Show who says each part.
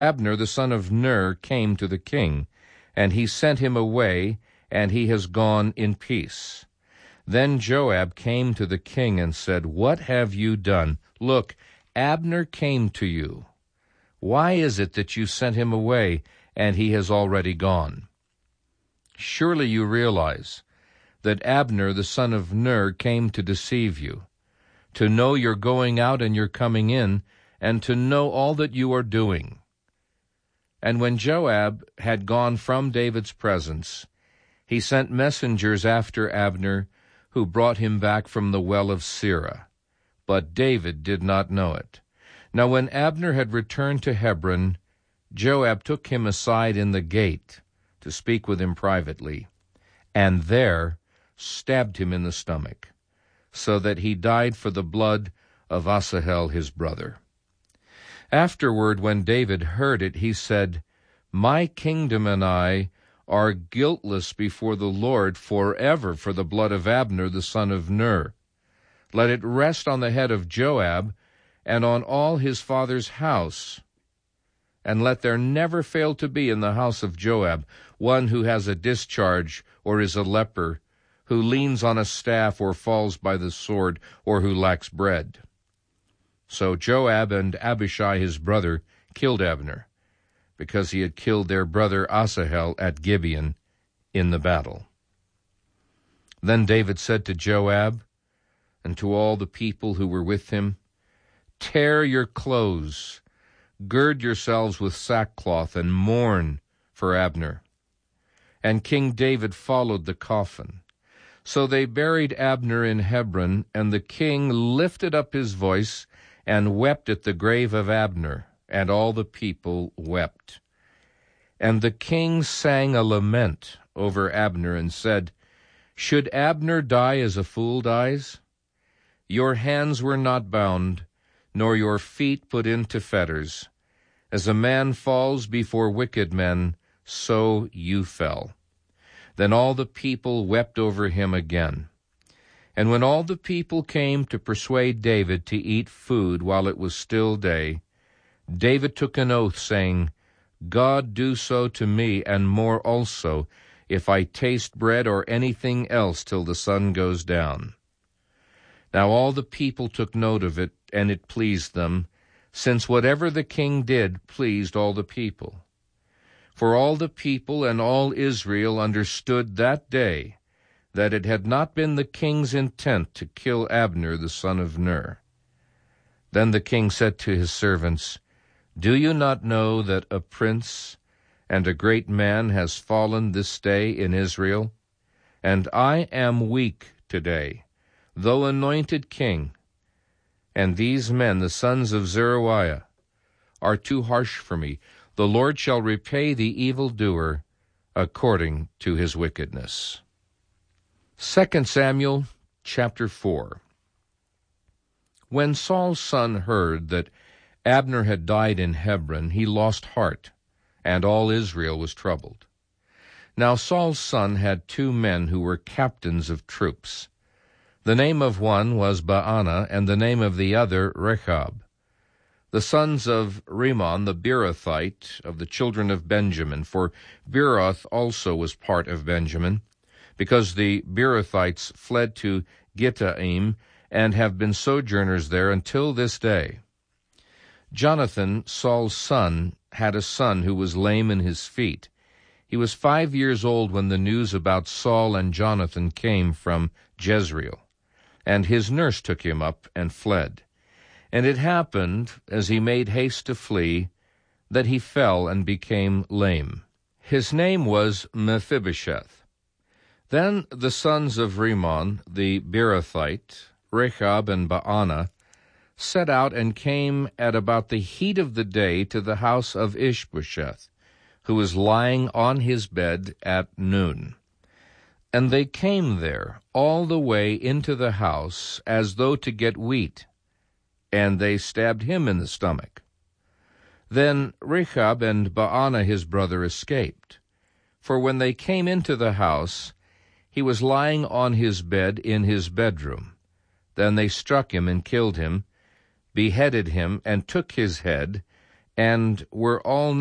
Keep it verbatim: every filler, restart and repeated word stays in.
Speaker 1: Abner the son of Ner came to the king, and he sent him away, and he has gone in peace. Then Joab came to the king and said, What have you done? Look, Abner came to you. Why is it that you sent him away, and he has already gone? Surely you realize that Abner the son of Ner came to deceive you, to know your going out and your coming in, and to know all that you are doing. And when Joab had gone from David's presence, he sent messengers after Abner, who brought him back from the well of Sirah. But David did not know it. Now when Abner had returned to Hebron, Joab took him aside in the gate to speak with him privately, and there stabbed him in the stomach, so that he died for the blood of Asahel his brother. Afterward, when David heard it, he said, My kingdom and I are guiltless before the Lord forever for the blood of Abner the son of Ner. Let it rest on the head of Joab and on all his father's house, and let there never fail to be in the house of Joab one who has a discharge or is a leper, who leans on a staff or falls by the sword, or who lacks bread. So Joab and Abishai his brother killed Abner, because he had killed their brother Asahel at Gibeon in the battle. Then David said to Joab and to all the people who were with him, Tear your clothes, gird yourselves with sackcloth, and mourn for Abner. And King David followed the coffin. So they buried Abner in Hebron, and the king lifted up his voice and wept at the grave of Abner, and all the people wept. And the king sang a lament over Abner and said, Should Abner die as a fool dies? Your hands were not bound, nor your feet put into fetters. As a man falls before wicked men, so you fell. Then all the people wept over him again. And when all the people came to persuade David to eat food while it was still day, David took an oath, saying, God do so to me, and more also, if I taste bread or anything else till the sun goes down. Now all the people took note of it, and it pleased them, since whatever the king did pleased all the people. For all the people and all Israel understood that day that it had not been the king's intent to kill Abner the son of Ner. Then the king said to his servants, Do you not know that a prince and a great man has fallen this day in Israel? And I am weak today, though anointed king. And these men, the sons of Zeruiah, are too harsh for me. The Lord shall repay the evildoer according to his wickedness. Second Samuel chapter four. When Saul's son heard that Abner had died in Hebron, he lost heart, and all Israel was troubled. Now Saul's son had two men who were captains of troops. The name of one was Baanah, and the name of the other Rechab, the sons of Rimmon the Beerothite, of the children of Benjamin, for Beeroth also was part of Benjamin, because the Beerothites fled to Gittaim, and have been sojourners there until this day. Jonathan, Saul's son, had a son who was lame in his feet. He was five years old when the news about Saul and Jonathan came from Jezreel, and his nurse took him up and fled. And it happened, as he made haste to flee, that he fell and became lame. His name was Mephibosheth. Then the sons of Rimmon, the Beerothite, Rechab and Baanah, set out and came at about the heat of the day to the house of Ishbosheth, who was lying on his bed at noon. And they came there all the way into the house as though to get wheat, and they stabbed him in the stomach. Then Rechab and Baanah his brother escaped, for when they came into the house, he was lying on his bed in his bedroom. Then they struck him and killed him, beheaded him, and took his head, and were all